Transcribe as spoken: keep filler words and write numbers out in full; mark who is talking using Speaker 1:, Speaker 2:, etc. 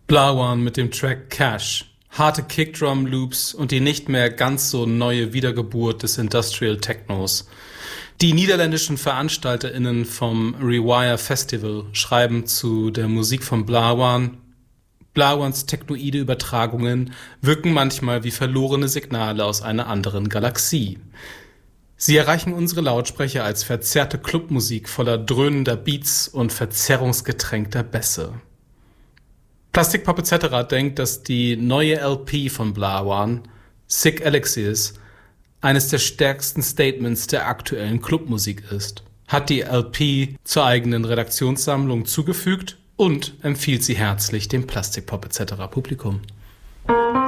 Speaker 1: Blawan mit dem Track Cash. Harte Kickdrum-Loops und die nicht mehr ganz so neue Wiedergeburt des Industrial Technos. Die niederländischen VeranstalterInnen vom Rewire Festival schreiben zu der Musik von Blawan: Blawans technoide Übertragungen wirken manchmal wie verlorene Signale aus einer anderen Galaxie. Sie erreichen unsere Lautsprecher als verzerrte Clubmusik voller dröhnender Beats und verzerrungsgetränkter Bässe. Plastic Pop et cetera denkt, dass die neue L P von Blawan, Sick Elixirs, eines der stärksten Statements der aktuellen Clubmusik ist, hat die L P zur eigenen Redaktionssammlung zugefügt und empfiehlt sie herzlich dem Plastic Pop et cetera Publikum.